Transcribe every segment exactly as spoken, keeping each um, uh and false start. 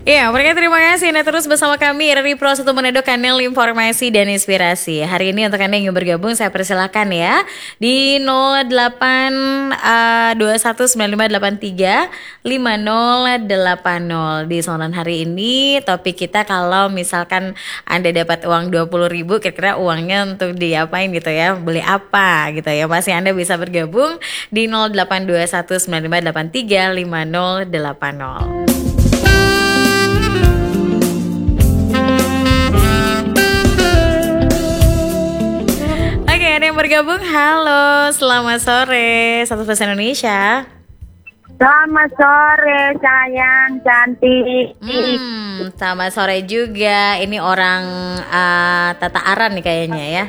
Iya, mereka terima kasih Anda terus bersama kami dari Pro satu Manado, kanal informasi dan inspirasi. Hari ini untuk Anda yang ingin bergabung, saya persilakan ya di nol delapan dua satu sembilan lima delapan tiga lima nol delapan nol. Di soalan hari ini topik kita, kalau misalkan Anda dapat uang dua puluh ribu, kira-kira uangnya untuk diapain gitu ya, beli apa gitu ya. Masih Anda bisa bergabung di nol delapan dua satu sembilan lima delapan tiga lima nol delapan nol. Ada yang bergabung, halo, selamat sore, Satu Bahasa Indonesia. Selamat sore, sayang, cantik. Hmm, selamat sore juga. Ini orang uh, Tata Aran nih kayaknya ya.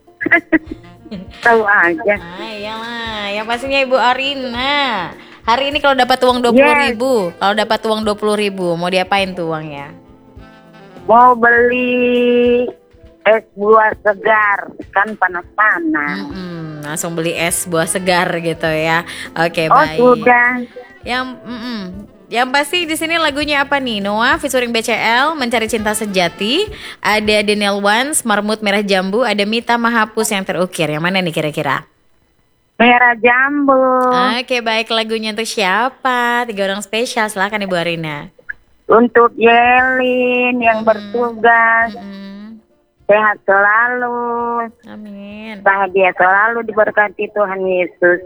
Tahu aja. Ah, iyalah, yang pastinya Ibu Arina. Hari ini kalau dapat uang dua puluh ribu, yes. Kalau dapat uang dua puluh ribu, mau diapain tuh uangnya? Mau beli es buah segar, kan panas-panas. Mm-mm, langsung beli es buah segar gitu ya. Oke, oh, baik. Oh sudah. Yang, mm-mm. Yang pasti di sini lagunya apa nih? Noah featuring B C L, Mencari Cinta Sejati. Ada Daniel Wans, Marmut Merah Jambu. Ada Mita Mahapus, Yang Terukir. Yang mana nih kira-kira? Merah Jambu. Oke, baik, lagunya untuk siapa? Tiga orang spesial, silakan Ibu Arina. Untuk Yelin yang hmm. bertugas. Hmm. Sehat selalu. Amin. Bahagia selalu, diberkati Tuhan Yesus.